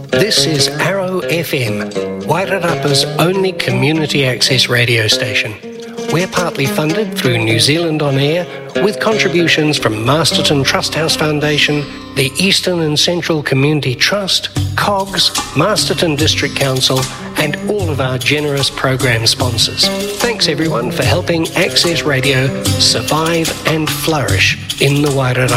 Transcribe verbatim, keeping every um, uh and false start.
This is Arrow F M, Wairarapa's only community access radio station. We're partly funded through New Zealand On Air, with contributions from Masterton Trust House Foundation, the Eastern and Central Community Trust, C O G S, Masterton District Council, and all of our generous program sponsors. Thanks everyone for helping Access Radio survive and flourish in the Wairarapa.